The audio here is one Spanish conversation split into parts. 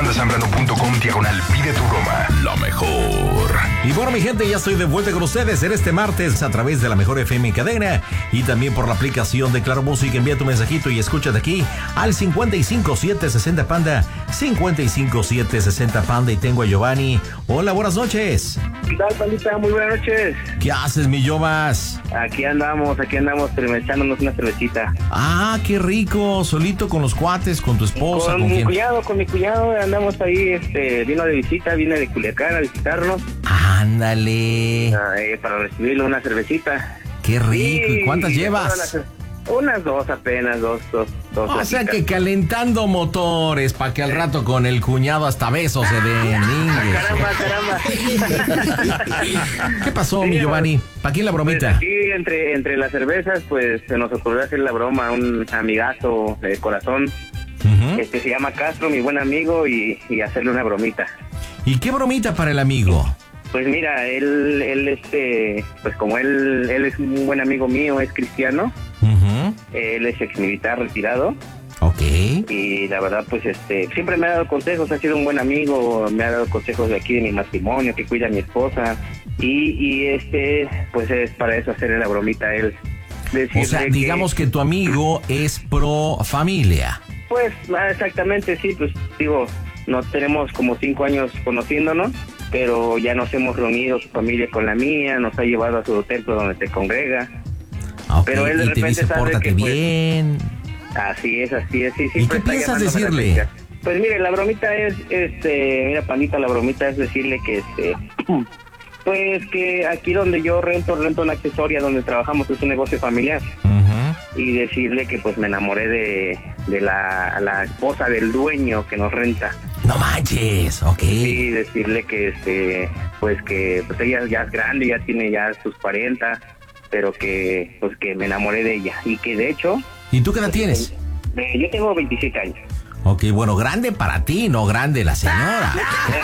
pandasambrano.com/pide tu broma. La mejor. Y bueno, mi gente, ya estoy de vuelta con ustedes en este martes a través de la Mejor FM Cadena y también por la aplicación de Claro Música. Envía tu mensajito y escúchate aquí al 55760 Panda, 55760 Panda, y tengo a Giovanni. Hola, buenas noches. ¿Qué tal, Pandita? Muy buenas noches. ¿Qué haces, mi Giovas? Aquí andamos, echándonos una cervecita. Ah, qué rico. ¿Solito, con los cuates, con tu esposa? Con mi cuñado, andamos ahí, vino de visita, viene de Culiacán a visitarnos. Ándale. Para recibirle una cervecita. Qué rico. ¿Y cuántas llevas? Unas dos apenas, dos. O sea que calentando motores para que al rato con el cuñado hasta besos se den. Caramba. ¿Qué pasó, mi Giovanni? ¿Para quién la bromita? Pues aquí entre las cervezas, pues se nos ocurrió hacer la broma a un amigazo de corazón. Se llama Castro, mi buen amigo, y hacerle una bromita. ¿Y qué bromita para el amigo? Pues mira, él pues como él es un buen amigo mío, es cristiano. Él es exmilitar retirado. Ok. Y la verdad, pues siempre me ha dado consejos, ha sido un buen amigo, me ha dado consejos de aquí de mi matrimonio, que cuida a mi esposa. Y pues es para eso hacerle la bromita a él. O sea, digamos que tu amigo es pro familia. Pues exactamente, sí, pues digo, no tenemos como 5 años conociéndonos, pero ya nos hemos reunido su familia con la mía, nos ha llevado a su templo donde se congrega. Okay, pero él de repente dice, sabe pórtate que, pues, bien. Así es, sí. ¿Y qué piensas decirle? Pues mire, la bromita es, mira, Panita, la bromita es decirle que pues que aquí donde yo rento una accesoria donde trabajamos, es un negocio familiar. Y decirle que pues me enamoré de la esposa del dueño que nos renta. No manches, ok. Sí, decirle que pues ella ya es grande, ya tiene ya sus 40, pero que pues que me enamoré de ella y que de hecho. ¿Y tú qué edad tienes? Yo tengo 27 años. Ok, bueno, grande para ti, no grande la señora.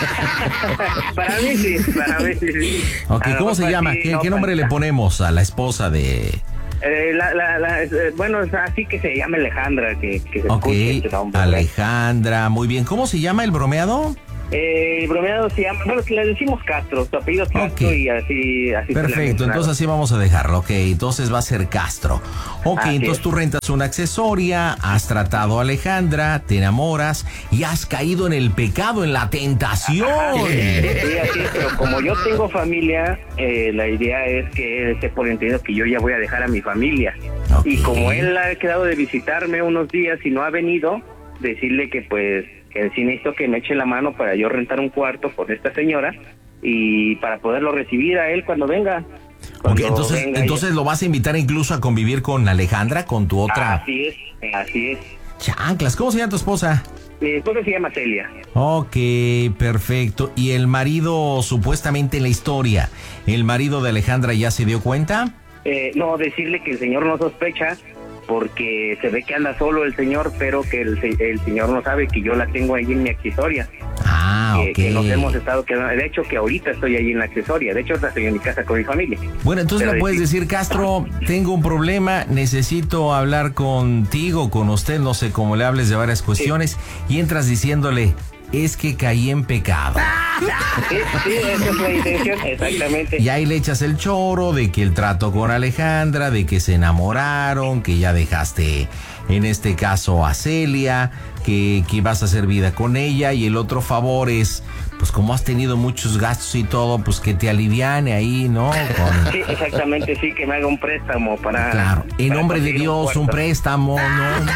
Para mí sí. Ok, ¿cómo se llama? Sí, ¿Qué nombre le ponemos a la esposa de...? Bueno, así que se llama Alejandra, que se escuche este nombre. Alejandra, muy bien. ¿Cómo se llama el bromeado? El bromeado se llama, bueno, le decimos Castro, su apellido es Castro, y así. Perfecto, entonces así vamos a dejarlo, ok, entonces va a ser Castro. Ok, así entonces tú rentas una accesoria, has tratado a Alejandra, te enamoras y has caído en el pecado, en la tentación. Sí, así, pero como yo tengo familia, la idea es que él esté por entendido que yo ya voy a dejar a mi familia. Okay. Y como él ha quedado de visitarme unos días y no ha venido, decirle que pues que sí necesito que me eche la mano para yo rentar un cuarto con esta señora y para poderlo recibir a él cuando venga. Ok, entonces lo vas a invitar incluso a convivir con Alejandra, con tu otra... Así es. Chanclas, ¿cómo se llama tu esposa? Mi esposa se llama Celia. Ok, perfecto. ¿Y el marido, supuestamente en la historia, el marido de Alejandra ya se dio cuenta? No, decirle que el señor no sospecha, porque se ve que anda solo el señor, pero que el señor no sabe que yo la tengo ahí en mi accesoria. Ok. Que nos hemos estado quedando, de hecho que ahorita estoy ahí en la accesoria, de hecho estoy en mi casa con mi familia. Bueno, entonces le puedes decir, Castro, tengo un problema, necesito hablar contigo, con usted, no sé cómo le hables de varias cuestiones, y entras diciéndole, es que caí en pecado. Sí, esa es la intención, exactamente. Y ahí le echas el choro de que el trato con Alejandra, de que se enamoraron, que ya dejaste, en este caso, a Celia, que vas a hacer vida con ella, y el otro favor es, pues como has tenido muchos gastos y todo, pues que te aliviane ahí, ¿no? Sí, exactamente, sí, que me haga un préstamo para... Claro, en nombre de Dios, un préstamo, ¿no?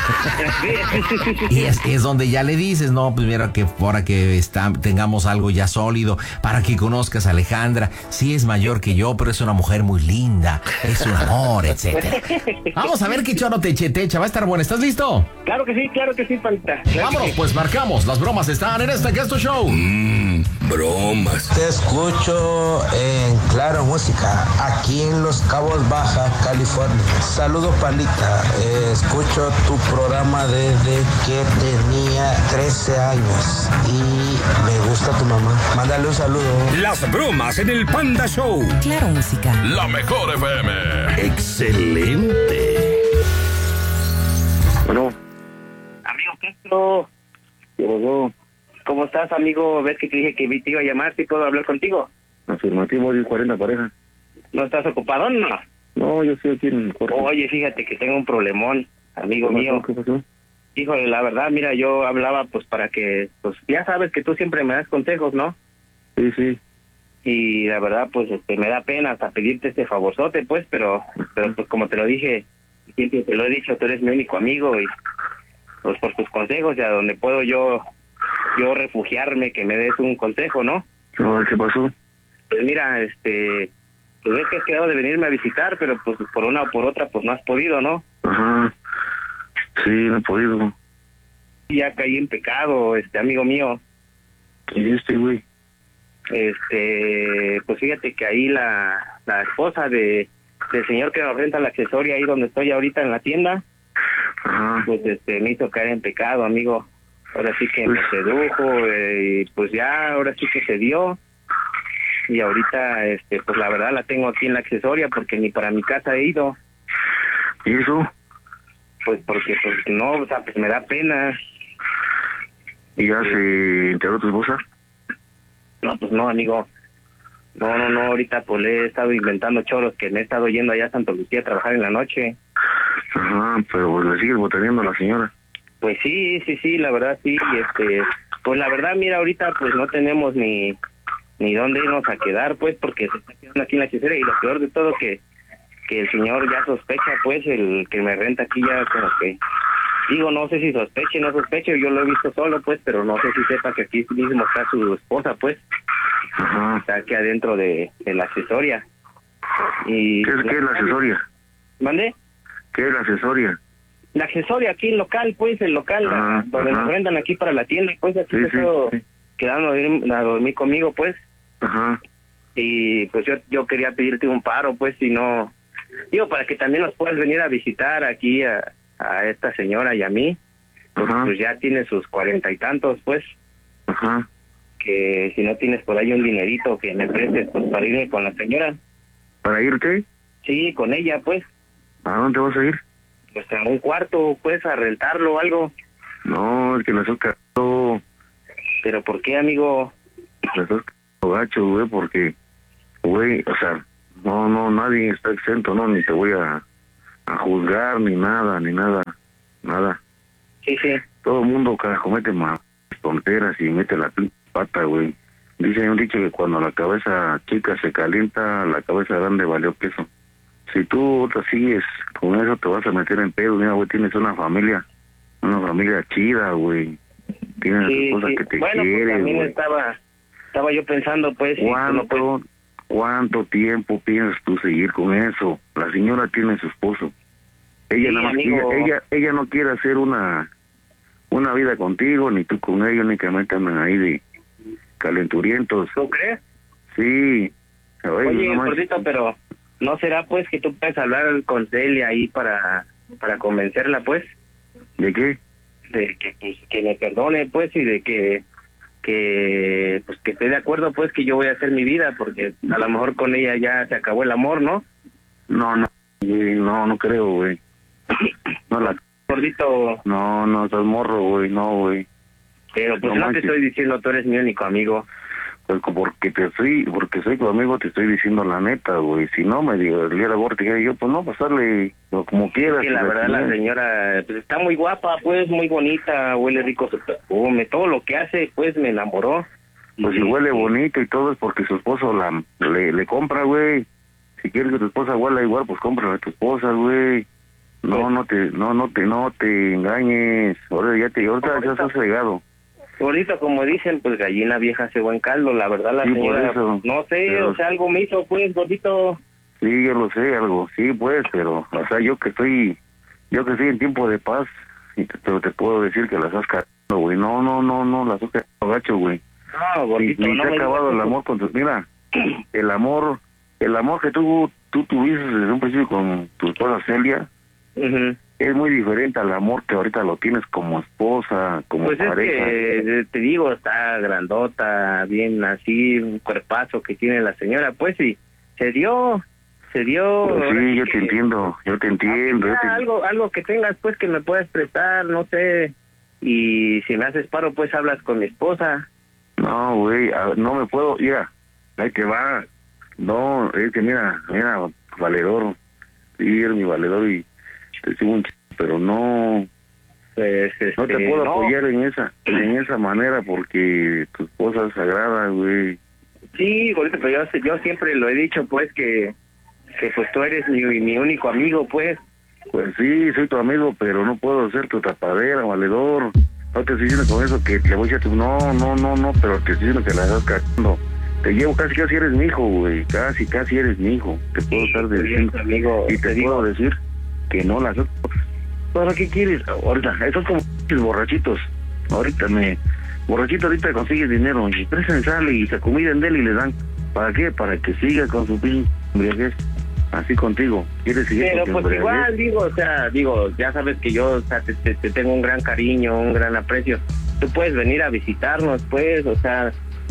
Y es donde ya le dices, no, pues mira, que ahora que tengamos algo ya sólido, para que conozcas a Alejandra, sí es mayor que yo, pero es una mujer muy linda, es un amor, etcétera. Vamos a ver qué choro te echa, va a estar bueno, ¿estás listo? Claro que sí, Palita. Vámonos, pues marcamos, las bromas están en este Gesto Show. Bromas. Te escucho en Claro Música, aquí en Los Cabos, Baja California. Saludos, Palita. Escucho tu programa desde que tenía 13 años y me gusta tu mamá. Mándale un saludo. Las bromas en el Panda Show. Claro Música. La Mejor FM. Excelente. Bueno. Amigo Castro. ¿Cómo estás, amigo? ¿Ves que te dije que te iba a llamar? ¿Sí puedo hablar contigo? Afirmativo, 40 pareja. ¿No estás ocupado, no? No, yo estoy aquí en el corte. Oye, fíjate que tengo un problemón, amigo mío. ¿Qué pasó? Híjole, la verdad, mira, yo hablaba pues para que, pues ya sabes que tú siempre me das consejos, ¿no? Sí. Y la verdad, pues me da pena hasta pedirte este favorzote, pues, pero pues como te lo dije, siempre te lo he dicho, tú eres mi único amigo y pues por tus consejos, ya donde puedo yo refugiarme, que me des un consejo, ¿no? No, ¿qué pasó? Pues mira, pues ves que has quedado de venirme a visitar, pero pues por una o por otra, pues no has podido, ¿no? Ajá. Sí, no he podido. Ya caí en pecado, amigo mío. ¿Y güey? Pues fíjate que ahí la esposa del señor que me renta la accesoria ahí donde estoy ahorita en la tienda, Ajá. pues me hizo caer en pecado, amigo. Ahora sí que me sedujo y pues ya, ahora sí que se dio. Y ahorita, pues la verdad la tengo aquí en la accesoria porque ni para mi casa he ido. ¿Y eso? Pues porque, pues no, o sea, pues me da pena. ¿Y ya se enteró tu esposa? No, pues no, amigo. No, ahorita pues le he estado inventando choros que me he estado yendo allá a Santa Lucía a trabajar en la noche. Ajá, pero pues le sigues botaneando a la señora. Pues sí, la verdad sí, pues la verdad, mira, ahorita pues no tenemos ni dónde irnos a quedar, pues, porque se está quedando aquí en la hechicera y lo peor de todo que el señor ya sospecha, pues, el que me renta aquí ya como que, digo, no sé si sospeche, no sospeche, yo lo he visto solo, pues, pero no sé si sepa que aquí mismo está su esposa, pues. Ajá. Está aquí adentro de la accesoria. Y ¿Qué es la accesoria? ¿Mande? ¿Qué es la accesoria? La accesoria aquí, el local, pues, donde nos rentan aquí para la tienda, pues, aquí se quedó quedando a dormir conmigo, pues. Ajá. Y pues yo quería pedirte un paro, pues, si no, digo, para que también nos puedas venir a visitar aquí a esta señora y a mí, pues ya tiene sus 40 y tantos, pues. Ajá. Que si no tienes por ahí un dinerito que me prestes, pues, para irme con la señora. ¿Para irte? Sí, con ella, pues. ¿A dónde vas a ir? Pues a un cuarto, pues, a rentarlo o algo. No, es que me estás cagando. ¿Pero por qué, amigo? Me estás cagando gacho, güey, porque, güey, o sea, no, nadie está exento, no, ni te voy a juzgar, ni nada. Sí. Todo el mundo, carajo, mete más tonteras y mete la pata, güey. Dice un dicho que cuando la cabeza chica se calienta, la cabeza grande valió queso. Si tú te sigues con eso, te vas a meter en pedo. Mira, güey, tienes una familia chida, güey. Tienes esposa que te bueno, quiere, pues también güey. estaba yo pensando, pues... ¿Cuánto tiempo piensas tú seguir con eso? La señora tiene su esposo. Ella Sí, nada más amigo. ella no quiere hacer una vida contigo, ni tú con ella, únicamente andan ahí de calenturientos. ¿Tú crees? Sí. Oye, gordito, pero ¿no será, pues, que tú puedes hablar con Celia ahí para convencerla, pues? ¿De qué? De que, pues, que me perdone, pues, y de que pues que esté de acuerdo, pues, que yo voy a hacer mi vida, porque a lo mejor con ella ya se acabó el amor, ¿no? No creo, güey. No la... Gordito. No, estás morro, güey, no, güey. Pero pues No no te estoy diciendo, tú eres mi único amigo. Pues porque soy tu amigo, te estoy diciendo la neta, güey. Si no me diera gorte, yo, pues no, pasarle como quieras. Que la verdad la señora pues está muy guapa, pues, muy bonita, huele rico su perfume, todo lo que hace, pues, me enamoró. Pues si huele bonito y todo es porque su esposo le compra, güey. Si quieres que tu esposa huela igual, pues cómprale a tu esposa, güey. No te engañes. Ahora ya estás fregado. Ahorita, como dicen, pues gallina vieja hace buen caldo, la verdad la señora, no sé, pero, o sea, algo me hizo, pues, gordito. Sí, yo lo sé, algo, sí, pues, pero, o sea, yo que estoy en tiempo de paz, pero te puedo decir que las has cagado, güey, no, las has cagado gacho, güey. No, gordito, y no te ha acabado el amor con mira, el amor que tú tuviste desde un principio con tu esposa Celia, es muy diferente al amor que ahorita lo tienes como esposa, como pues pareja. Es que, te digo, está grandota, bien así, un cuerpazo que tiene la señora, pues, y se dio. Pues sí, yo te entiendo. Algo que tengas, pues, que me puedas prestar, no sé, y si me haces paro, pues hablas con mi esposa. No, güey, no me puedo, mira, ahí te va. No, es que mira, valedor, sí, eres mi valedor y te sigo un pero no, Pues, no te puedo apoyar en esa manera porque tu esposa es sagrada, güey. Sí, gordito, pero yo siempre lo he dicho, pues, que pues tú eres mi único amigo, pues. Pues sí, soy tu amigo, pero no puedo ser tu tapadera, valedor. No te estoy diciendo con eso que le voy a decir, no, pero te estoy diciendo que la estás cagando. Te llevo casi eres mi hijo, güey, casi eres mi hijo. Te puedo estar diciendo, amigo, y te puedo decir que no las... ¿Para qué quieres? Ahorita, esos como borrachitos. Borrachito ahorita consigue dinero, y presen sale y se acomidan de él y le dan. ¿Para qué? Para que siga con su embriaguez. Así contigo. ¿Quieres seguir? Pero pues igual, ya sabes que yo, o sea, te tengo un gran cariño, un gran aprecio. Tú puedes venir a visitarnos, pues, o sea,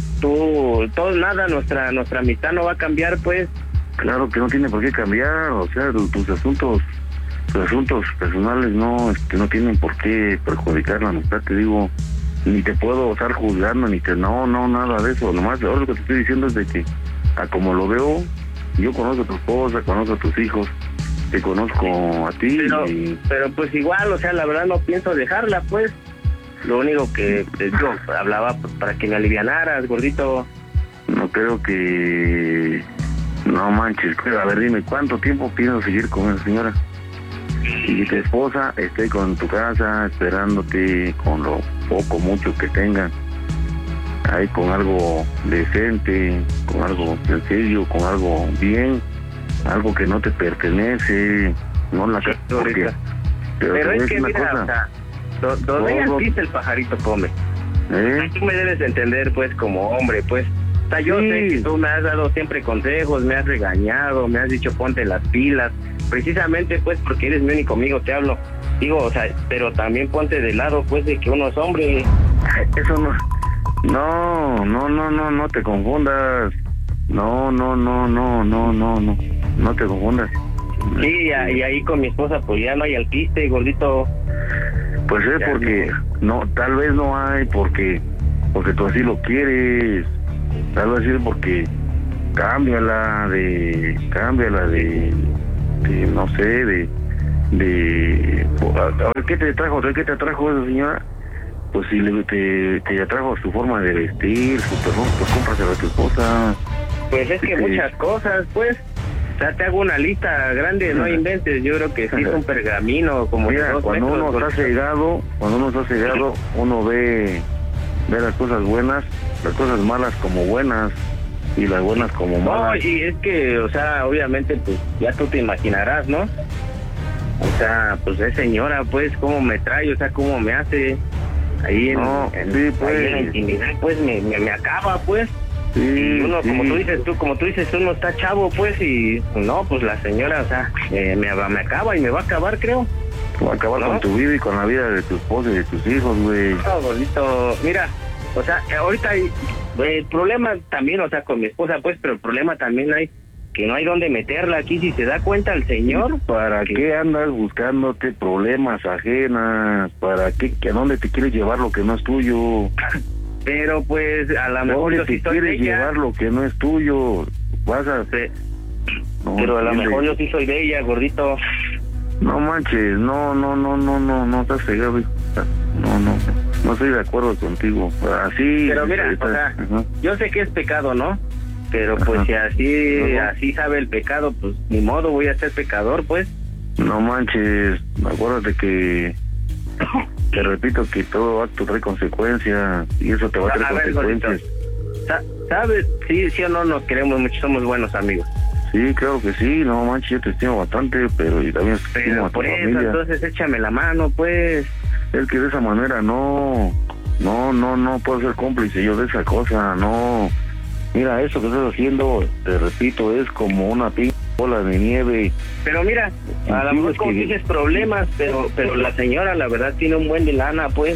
nuestra amistad no va a cambiar, pues. Claro que no tiene por qué cambiar, o sea, tus asuntos personales no tienen por qué perjudicar la amistad, te digo, ni te puedo estar juzgando, no, nada de eso, nomás ahora lo que te estoy diciendo es de que, a como lo veo, yo conozco a tu esposa, conozco a tus hijos, te conozco a ti. Pero pues igual, o sea, la verdad no pienso dejarla, pues. Lo único que yo hablaba pues, para que me alivianaras, gordito. No creo que... No manches, a ver, dime, ¿cuánto tiempo piensas seguir con esa señora? Y tu esposa esté con tu casa esperándote con lo poco, mucho que tengan. Ahí con algo decente, con algo sencillo, con algo bien, algo que no te pertenece, no la casa. Pero es que mira, cosa, o sea, donde ella pisa el pajarito come. Tú me debes entender, pues, como hombre, pues. O sea, yo sé que tú me has dado siempre consejos, me has regañado, me has dicho ponte las pilas, precisamente, pues, porque eres mi único amigo, te hablo. Digo, o sea, pero también ponte de lado, pues, de que uno es hombre. Eso no... No te confundas. No te confundas. Sí, y ahí con mi esposa, pues ya no hay alquiste, gordito. Pues es porque no, tal vez no hay, porque tú así lo quieres. Tal vez es porque cámbiala de no sé, a ver, ¿qué te trajo esa señora? Pues si te atrajo su forma de vestir, pues cómpraselo a tu esposa. Pues es que muchas cosas, pues. O sea, te hago una lista grande, no inventes. Yo creo que sí es un pergamino, como... Mira, cuando uno está cegado, uno ve las cosas buenas, las cosas malas como buenas, y las buenas como malas. No, y es que, o sea, obviamente, pues, ya tú te imaginarás, ¿no? O sea, pues es señora, pues, cómo me trae, o sea, cómo me hace... Ahí sí, pues. Ahí en la intimidad, pues me acaba, pues. Sí, y uno, como tú dices, uno está chavo, pues, y no, pues la señora, o sea, me acaba y me va a acabar, creo. Va a acabar con tu vida y con la vida de tu esposa y de tus hijos, güey. No, bonito. Mira, o sea, ahorita hay el problema también, o sea, con mi esposa, pues, pero el problema también hay que no hay dónde meterla aquí, si se da cuenta el señor. ¿Para qué andas buscándote problemas ajenas? ¿Para qué? ¿A dónde te quieres llevar lo que no es tuyo? Pero pues a lo mejor yo sí soy de ella. Llevar lo que no es tuyo, vas a hacer. No, pero a lo mejor yo sí soy de ella, gordito. No manches, no estás cegado. No estoy de acuerdo contigo. Así. Pero mira, o sea, yo sé que es pecado, ¿no? Pero pues si así sabe el pecado, pues ni modo, voy a ser pecador, pues. No manches, acuérdate que te repito que todo acto trae consecuencias y eso te va a traer consecuencias. ¿Sabes? Sí o no nos queremos mucho, somos buenos amigos. Sí, claro que sí, no manches, yo te estimo bastante, pero también estimo a tu familia. Entonces échame la mano, pues. Es que de esa manera no puedo ser cómplice yo de esa cosa, no. Mira, eso que estás haciendo, te repito, es como una bola de nieve. Pero mira, a lo mejor como dices problemas, pero la señora la verdad tiene un buen de lana, pues.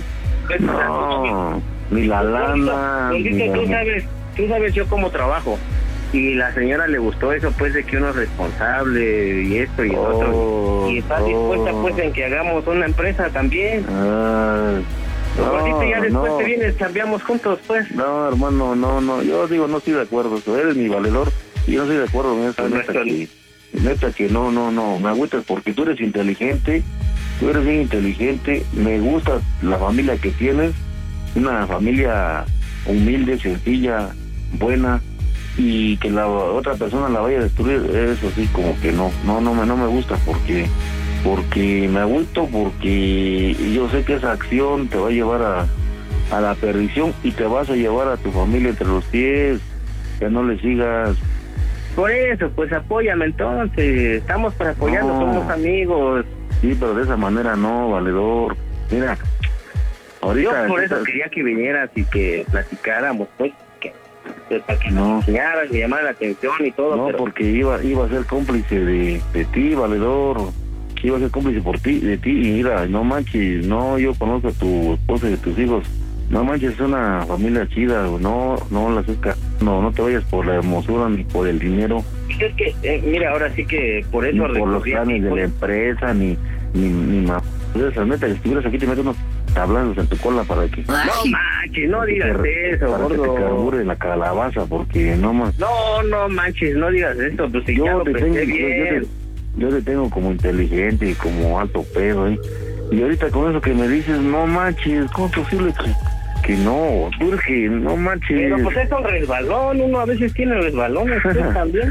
No, ni la lana. Tú sabes yo cómo trabajo. Y la señora le gustó eso, pues, de que uno es responsable y esto y otro. Y está dispuesta, pues, en que hagamos una empresa también. Gordito, ya después te vienes, cambiamos juntos, pues. No, hermano, no. Yo digo, no estoy de acuerdo. Tú eres mi valedor y yo no estoy de acuerdo en eso. Neta que no. Me agüitas porque tú eres inteligente. Tú eres bien inteligente. Me gusta la familia que tienes. Una familia humilde, sencilla, buena. Y que la otra persona la vaya a destruir, eso sí, como que no me gusta porque me agüito, porque yo sé que esa acción te va a llevar a la perdición y te vas a llevar a tu familia entre los pies, que no le sigas. Por eso, pues apóyame entonces, estamos para apoyarnos, somos amigos. Sí, pero de esa manera no, valedor. Mira, ahorita... Yo por eso quería que vinieras y que platicáramos, pues, para que nos enseñaras, me llamara la atención y todo. No, pero... porque iba a ser cómplice de ti, valedor. Iba a ser cómplice de ti, y mira, no manches, no, yo conozco a tu esposa y a tus hijos, no manches, es una familia chida, no te vayas por la hermosura ni por el dinero. Es que, mira, ahora sí que por eso... Ni por los planes de la empresa, ni más. Esa neta, si estuvieras aquí te meto unos tablazos en tu cola para que... No manches, no digas eso, para gordo. Que te carbure la calabaza, porque no más... No manches, no digas eso, pues si ya lo pensé bien. Yo te tengo como inteligente y como alto pedo, ¿eh? Y ahorita con eso que me dices, no manches, ¿cómo es posible que no? Porque no manches. Pero pues es un resbalón, uno a veces tiene resbalones, pues también.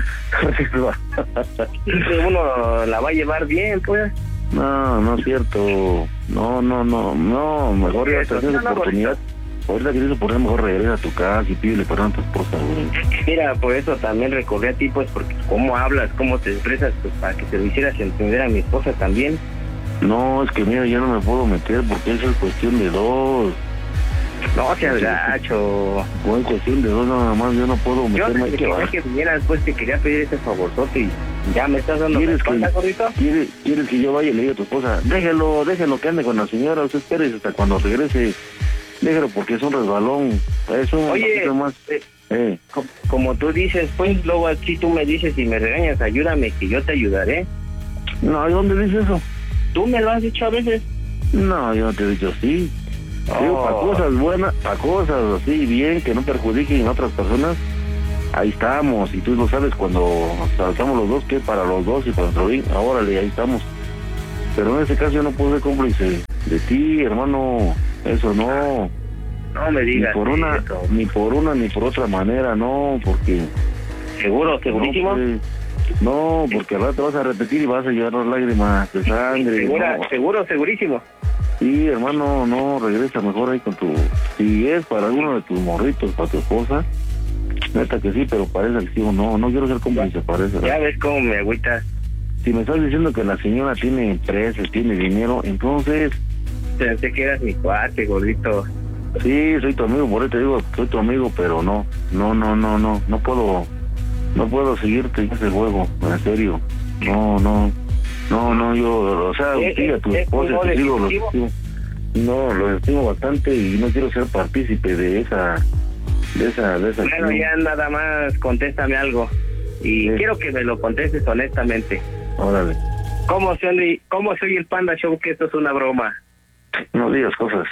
Uno la va a llevar bien, pues. No es cierto. No, mejor ya te tienes oportunidad. Ahorita que tienes oportunidad, mejor regresa a tu casa y pídele perdón a tu esposa, güey. Mira, por eso también recordé a ti, pues, porque cómo hablas, cómo te expresas, pues, para que te lo hicieras entender a mi esposa también. No, es que mira, yo no me puedo meter porque eso es cuestión de dos. No seas gacho. Con cuestión de dos nada más, yo no puedo meterme. Yo quería que vinieras, pues, te quería pedir ese favorzote y ya me estás dando la espalda, gordito. ¿Quieres que yo vaya y le diga a tu esposa, déjelo que ande con la señora, usted espere hasta cuando regrese? Déjalo porque es un resbalón. Oye, más. Como tú dices, pues luego aquí tú me dices y me regañas, ayúdame que yo te ayudaré. No, ¿y dónde dices eso? Tú me lo has dicho a veces. No, yo no te he dicho así. Digo, para cosas buenas, para cosas así bien, que no perjudiquen a otras personas, ahí estamos. Y tú lo sabes cuando saltamos los dos, que para los dos y para nuestro bien, órale, ahí estamos. Pero en ese caso yo no puedo ser cómplice de ti, hermano. Eso no. No me digas. Ni por una ni por otra manera, no, porque... ¿Segurísimo? No, porque al rato vas a repetir y vas a llevar las lágrimas de sangre. Segurísimo. Sí, hermano, no, regresa mejor ahí con tu... Si es para alguno de tus morritos, para tu esposa, neta que sí, pero parece que sí o no quiero ser cómplice, parece. Ya ves cómo me agüita. Si me estás diciendo que la señora tiene empresas, tiene dinero, entonces... Pensé que eras mi cuate, gordito. Sí, soy tu amigo, por eso te digo, soy tu amigo, pero no puedo seguirte en ese juego, en serio. No, yo, o sea, a tu esposa, te digo, los estimo bastante y no quiero ser partícipe de esa. Bueno, ya nada más, contéstame algo y quiero que me lo contestes honestamente. Órale. ¿Cómo soy el Panda Show que esto es una broma? No digas cosas.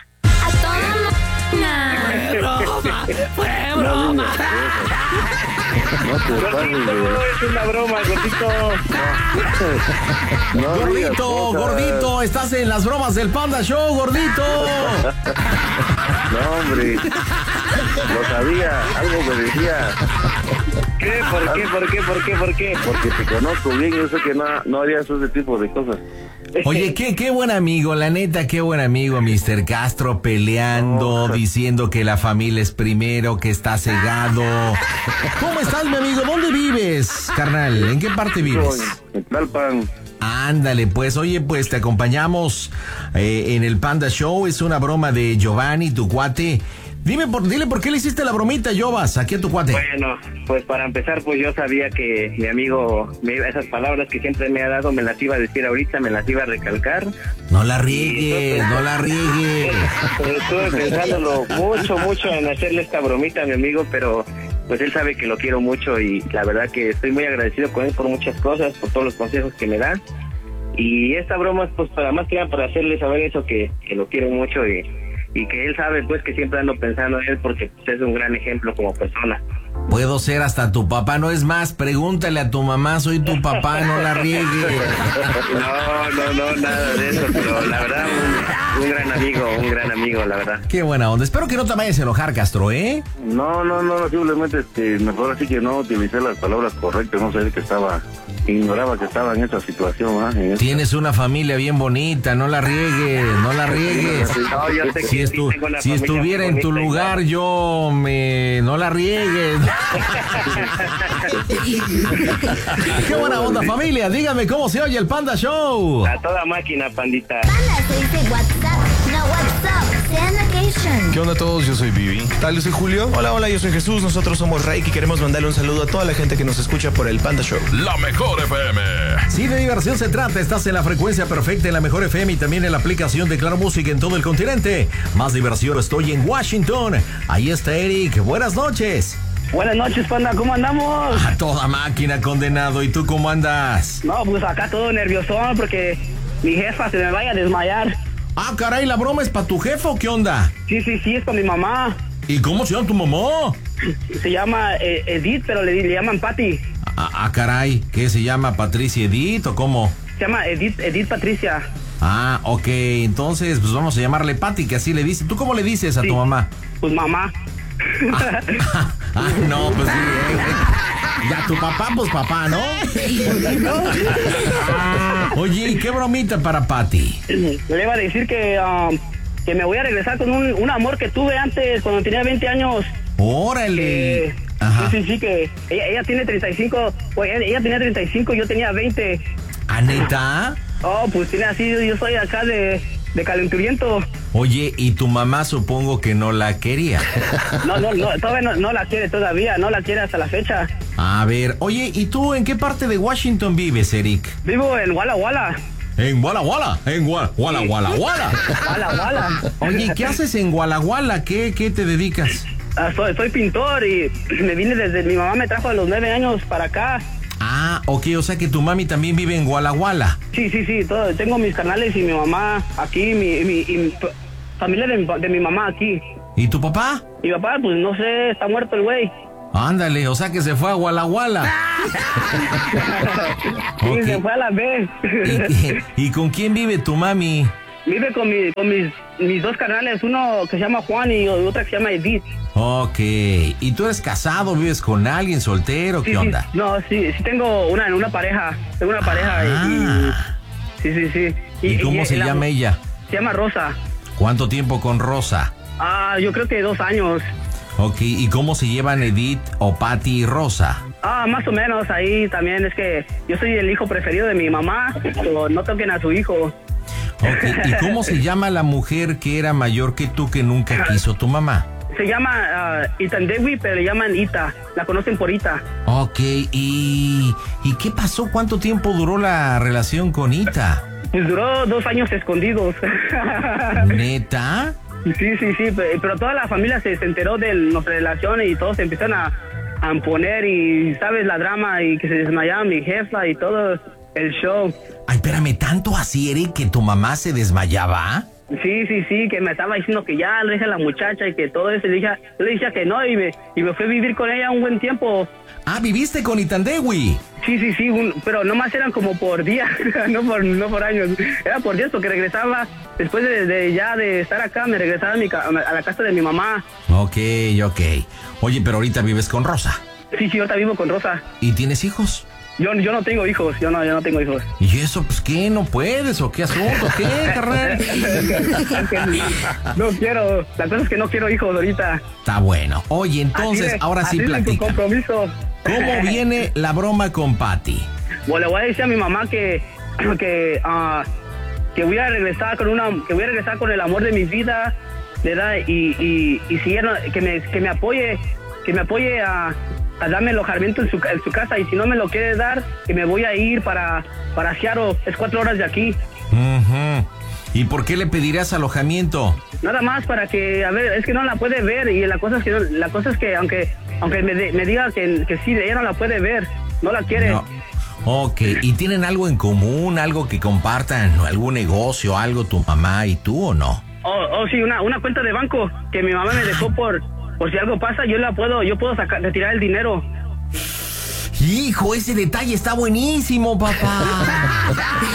¡Fue broma! No te pases, no es una broma, gordito. Gordito, estás en las bromas del Panda Show, gordito. No, hombre. Lo sabía, algo me decía. ¿Qué? ¿Por qué? Porque te conozco bien, yo sé que no harías ese tipo de cosas. Oye, qué buen amigo, la neta, qué buen amigo, Mr. Castro, peleando, diciendo que la familia es primero, que está cegado. ¿Cómo estás, mi amigo? ¿Dónde vives, carnal? ¿En qué parte vives? En Tlalpan. Ándale, pues, oye, pues te acompañamos en el Panda Show, es una broma de Giovanni, tu cuate. Dile por qué le hiciste la bromita, Jovas, aquí a tu cuate. Bueno, pues para empezar, pues yo sabía que mi amigo, esas palabras que siempre me ha dado, me las iba a decir ahorita, me las iba a recalcar. No la riegues. Estuve pensándolo mucho en hacerle esta bromita a mi amigo, pero pues él sabe que lo quiero mucho y la verdad que estoy muy agradecido con él por muchas cosas, por todos los consejos que me da. Y esta broma, pues para más que nada para hacerle saber eso, que lo quiero mucho y y que él sabe pues que siempre ando pensando en él porque pues, es un gran ejemplo como persona. Puedo ser hasta tu papá, no es más, pregúntale a tu mamá, soy tu papá, no la riegue. No, nada de eso, pero la verdad, un gran amigo, la verdad. Qué buena onda, espero que no te vayas a enojar, Castro, ¿eh? No, simplemente mejor así que no utilicé las palabras correctas, no sé ignoraba que estaba en esa situación, ¿eh? Tienes una familia bien bonita, no la riegues. No, yo sé que Si estuviera en tu lugar, no la riegues. Qué buena onda, familia. Dígame cómo se oye el Panda Show. A toda máquina, pandita. Panda se dice WhatsApp, no WhatsApp, send location. ¿Qué onda a todos? Yo soy Vivi. ¿Qué tal? Yo soy Julio. Hola, yo soy Jesús. Nosotros somos Reiki y queremos mandarle un saludo a toda la gente que nos escucha por el Panda Show. La mejor FM. Si de diversión se trata, estás en la frecuencia perfecta en la mejor FM y también en la aplicación de Claro Música en todo el continente. Más diversión, estoy en Washington. Ahí está Eric. Buenas noches. Buenas noches, Panda, ¿cómo andamos? A toda máquina, condenado. ¿Y tú cómo andas? No, pues acá todo nerviosón porque mi jefa se me vaya a desmayar. Ah, caray, ¿la broma es para tu jefa o qué onda? Sí, es con mi mamá. ¿Y cómo se llama tu mamá? Se llama Edith, pero le llaman Patty. Caray, ¿qué se llama? ¿Patricia Edith o cómo? Se llama Edith Patricia. Ah, ok, entonces pues vamos a llamarle Patty, que así le dice. ¿Tú cómo le dices a tu mamá? Pues mamá. No, pues sí. Ya, tu papá, pues papá, ¿no? Oye, ¿y qué bromita para Patty? Le iba a decir que me voy a regresar con un amor que tuve antes, cuando tenía 20 años. ¡Órale! Ajá. Sí, que ella tiene 35, pues ella tenía 35, yo tenía 20. ¿Ah, neta? Oh, pues tiene así, yo soy acá de calenturiento. Oye, ¿y tu mamá supongo que no la quería? No, todavía no la quiere todavía, no la quiere hasta la fecha. A ver, oye, ¿y tú en qué parte de Washington vives, Eric? Vivo en Walla Walla. ¿En Walla Walla? ¿En Walla Walla? Walla Walla. Oye, ¿qué haces en Walla Walla? ¿Qué te dedicas? Soy pintor y me vine mi mamá me trajo a los 9 años para acá. Ah, ok, o sea que tu mami también vive en Walla Walla. Sí, tengo mis carnales y mi mamá aquí, mi familia de mi mamá aquí. ¿Y tu papá? Mi papá, pues no sé, está muerto el güey. Ándale, o sea que se fue a Walla Walla. Sí, Okay. se fue a la vez. ¿Y con quién vive tu mami? Vive con mis dos carnales, uno que se llama Juan y otra que se llama Edith. Ok, ¿y tú eres casado, vives con alguien, soltero, qué onda? No, sí tengo una pareja, tengo una pareja sí. ¿Y cómo se llama ella? Se llama Rosa. ¿Cuánto tiempo con Rosa? Yo creo que 2 años. Ok, ¿y cómo se llevan Edith o Patty y Rosa? Más o menos, ahí también es que yo soy el hijo preferido de mi mamá, pero no toquen a su hijo. Ok, ¿y cómo se llama la mujer que era mayor que tú que nunca quiso tu mamá? Se llama Itandewi, pero le llaman Ita, la conocen por Ita. Ok, ¿y qué pasó? ¿Cuánto tiempo duró la relación con Ita? Pues duró 2 años escondidos. ¿Neta? Sí, pero toda la familia se enteró de nuestra relación y todos se empezaron a poner y, ¿sabes? La drama y que se desmayaba mi jefa y todo el show. Ay, espérame, ¿tanto así, Eric, que tu mamá se desmayaba? Sí, que me estaba diciendo que ya le dije a la muchacha y que todo eso. Le dije que no y me fui a vivir con ella un buen tiempo. Ah, ¿viviste con Itandewi? Sí, pero nomás eran como por días, no por años. Era por días porque regresaba, después de estar acá, me regresaba a la casa de mi mamá. Ok. Oye, pero ahorita vives con Rosa. Sí, ahorita vivo con Rosa. ¿Y tienes hijos? Yo no tengo hijos, yo no tengo hijos. ¿Y eso, pues qué? ¿No puedes? ¿O qué asunto? ¿Qué, carnal? No quiero, la cosa es que no quiero hijos ahorita. Está bueno. Oye, entonces, ahora sí platica. Compromiso. ¿Cómo viene la broma con Patty? Bueno, le voy a decir a mi mamá que voy a regresar con el amor de mi vida, ¿verdad? Y si ella que me apoye a darme alojamiento en su casa, y si no me lo quiere dar, que me voy a ir para Seattle, es 4 horas de aquí. Uh-huh. ¿Y por qué le pedirás alojamiento? Nada más para que, a ver, es que no la puede ver, y la cosa es que aunque me diga que sí, ella no la puede ver, no la quiere. No. Ok, ¿y tienen algo en común, algo que compartan, algún negocio, algo tu mamá y tú o no? Sí, una cuenta de banco que mi mamá me dejó por si algo pasa, yo puedo retirar el dinero. Hijo, ese detalle está buenísimo, papá.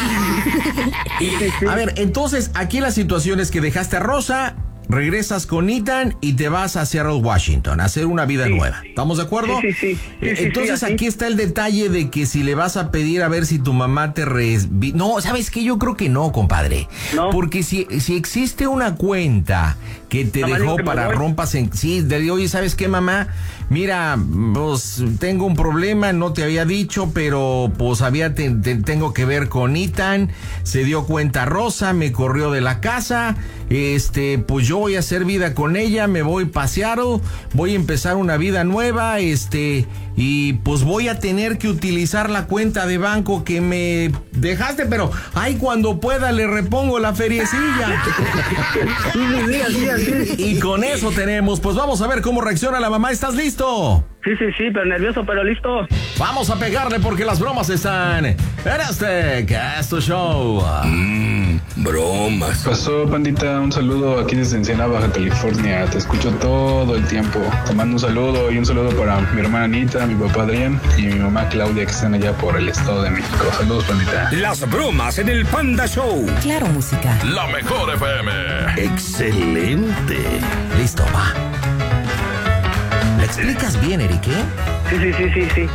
A ver, entonces, aquí la situación es que dejaste a Rosa, regresas con Ethan y te vas a Seattle, Washington, a hacer una vida nueva. ¿Estamos de acuerdo? Sí. Entonces, aquí está el detalle de que si le vas a pedir a ver si tu mamá te No, ¿sabes qué? Yo creo que no, compadre. No. Porque si existe una cuenta que te dejó para rompas en... Sí, oye, ¿sabes qué, mamá? Mira, pues tengo un problema, no te había dicho, pero pues tengo que ver con Ethan, se dio cuenta Rosa, me corrió de la casa, pues yo voy a hacer vida con ella, me voy a Seattle, voy a empezar una vida nueva, y pues voy a tener que utilizar la cuenta de banco que me dejaste, pero cuando pueda le repongo la feriecilla. Y con eso tenemos, pues vamos a ver cómo reacciona la mamá. ¿Estás listo? Sí, pero nervioso, pero listo. Vamos a pegarle porque las bromas están en este Casto Show. Bromas. Pasó, pandita, un saludo aquí desde Ensenada, Baja California. Te escucho todo el tiempo. Te mando un saludo y un saludo para mi hermana Anita, mi papá Adrián y mi mamá Claudia, que están allá por el Estado de México. Saludos, pandita. Las bromas en el Panda Show. Claro, música. La mejor FM. Excelente. Listo, va. ¿Le explicas bien, Eric? Sí.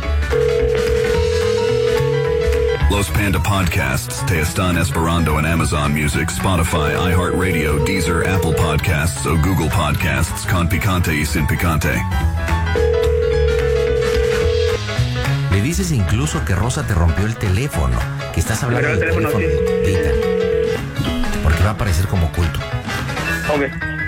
Los Panda Podcasts te están esperando en Amazon Music, Spotify, iHeartRadio, Deezer, Apple Podcasts o Google Podcasts con picante y sin picante. Le dices incluso que Rosa te rompió el teléfono, que estás hablando del teléfono sí. de Ethan, porque va a aparecer como oculto. Ok.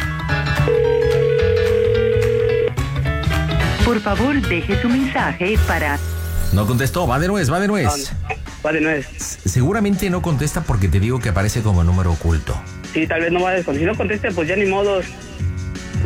Por favor, deje su mensaje para... No contestó, va de nuez. Va de nuez. Seguramente no contesta porque te digo que aparece como número oculto. Sí, tal vez no va a descontestar. Si no conteste, pues ya ni modo.